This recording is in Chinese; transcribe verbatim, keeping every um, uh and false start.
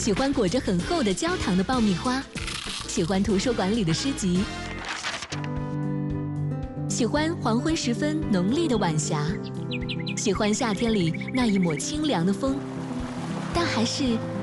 喜欢裹着很厚的焦糖的爆米花，喜欢图书馆里的诗集，喜欢黄昏时分浓丽的晚霞，喜欢夏天里那一抹清凉的风，但还是